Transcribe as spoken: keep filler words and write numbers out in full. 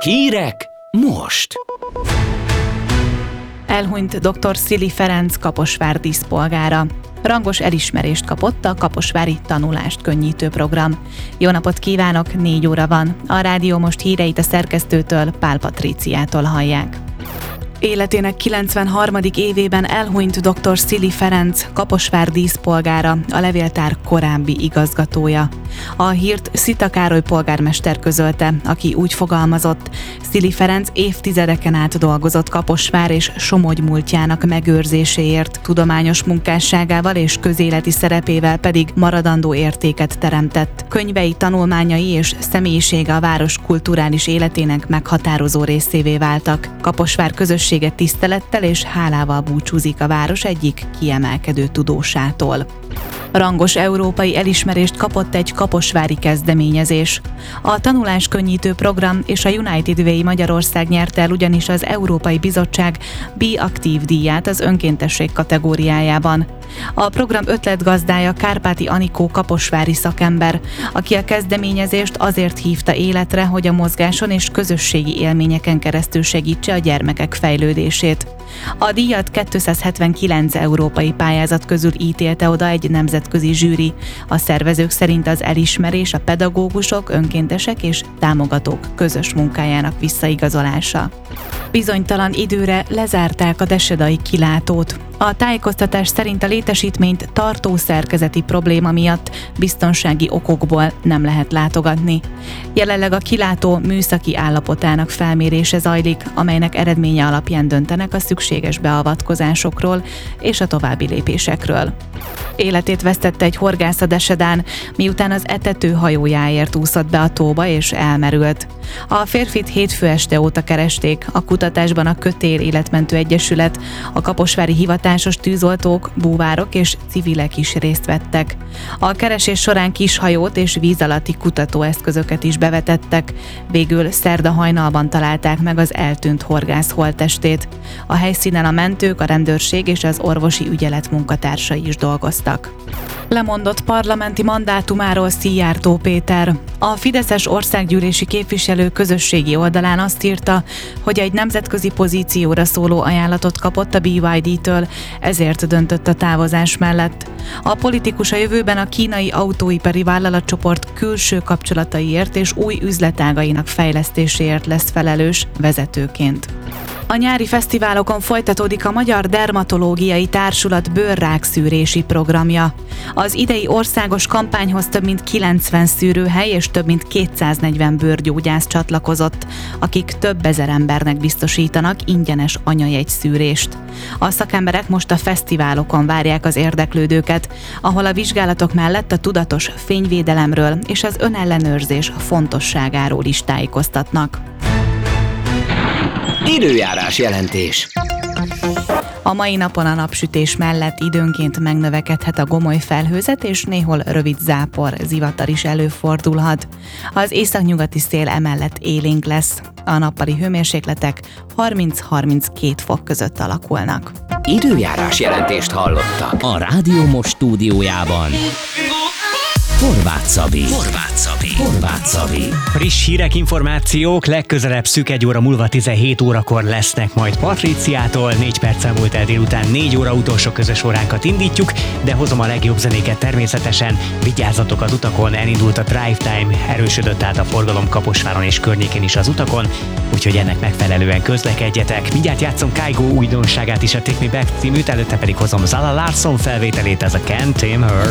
Hírek most! Elhunyt dr. Szili Ferenc Kaposvár díszpolgára. Rangos elismerést kapott a kaposvári tanulást könnyítő program. Jó napot kívánok, négy óra van. A rádió most híreit a szerkesztőtől, Pál Patríciától hallják. Életének kilencvenharmadik évében elhunyt dr. Szili Ferenc, Kaposvár díszpolgára, a levéltár korábbi igazgatója. A hírt Szita Károly polgármester közölte, aki úgy fogalmazott: Szili Ferenc évtizedeken át dolgozott Kaposvár és Somogy múltjának megőrzéséért, tudományos munkásságával és közéleti szerepével pedig maradandó értéket teremtett. Könyvei, tanulmányai és személyisége a város kulturális életének meghatározó részévé váltak. Kaposvár közössége tisztelettel és hálával búcsúzik a város egyik kiemelkedő tudósától. Rangos európai elismerést kapott egy kaposvári kezdeményezés. A tanulás könnyítő program és a United Way Magyarország nyerte el ugyanis az Európai Bizottság Be Aktív díját az önkéntesség kategóriájában. A program ötletgazdája Kárpáti Anikó kaposvári szakember, aki a kezdeményezést azért hívta életre, hogy a mozgáson és közösségi élményeken keresztül segítse a gyermekek fejlődését. A díjat kétszázhetvenkilenc európai pályázat közül ítélte oda egy nemzetközi zsűri. A szervezők szerint az elismerés a pedagógusok, önkéntesek és támogatók közös munkájának visszaigazolása. Bizonytalan időre lezárták a desedai kilátót. A tájékoztatás szerint a létesítményt tartó szerkezeti probléma miatt biztonsági okokból nem lehet látogatni. Jelenleg a kilátó műszaki állapotának felmérése zajlik, amelynek eredménye alapján döntenek a szükséges beavatkozásokról és a további lépésekről. Életét vesztette egy horgász a Desedán, miután az etető hajójáért úszott be a tóba és elmerült. A férfit hétfő este óta keresték, a kutatásban a Kötél Életmentő Egyesület, a kaposvári hivatásos tűzoltók, búvárok és civilek is részt vettek. A keresés során kishajót és víz alatti kutatóeszközöket is bevetettek, végül szerda hajnalban találták meg az eltűnt horgász holttestét. A helyszínen a mentők, a rendőrség és az orvosi ügyelet munkatársai is dolgoztak. Lemondott parlamenti mandátumáról Szijjártó Péter. A fideszes országgyűlési képviselő közösségi oldalán azt írta, hogy egy nemzetközi pozícióra szóló ajánlatot kapott a bé ipszilon dé-től, ezért döntött a távozás mellett. A politikus a jövőben a kínai autóipari vállalatcsoport külső kapcsolataiért és új üzletágainak fejlesztéséért lesz felelős vezetőként. A nyári fesztiválokon folytatódik a Magyar Dermatológiai Társulat bőrrákszűrési programja. Az idei országos kampányhoz több mint kilencven szűrőhely és több mint kétszáznegyven bőrgyógyász csatlakozott, akik több ezer embernek biztosítanak ingyenes anyajegyszűrést. A szakemberek most a fesztiválokon várják az érdeklődőket, ahol a vizsgálatok mellett a tudatos fényvédelemről és az önellenőrzés fontosságáról is tájékoztatnak. Időjárás jelentés. A mai napon a napsütés mellett időnként megnövekedhet a gomoly felhőzet, és néhol rövid zápor, zivatar is előfordulhat. Az északnyugati szél emellett élénk lesz. A nappali hőmérsékletek harminc-harminckét fok között alakulnak. Időjárás jelentést hallottak a Rádió Most stúdiójában. Horváth Szabi. Horváth Szabi. Horváth Szabi. Friss hírek, információk, legközelebb szűk egy óra múlva tizenhét órakor lesznek majd Patríciától. Négy perccel múlt el délután négy óra utolsó közös óránkat indítjuk, de hozom a legjobb zenéket természetesen. Vigyázzatok az utakon, elindult a drive time, erősödött át a forgalom Kaposváron és környékén is az utakon, úgyhogy ennek megfelelően közlekedjetek. Mindjárt játszom Kygo újdonságát is, a Take Me Back címűt, előtte pedig hozom Zala Larsson felvételét, ez a Can't Tame Her.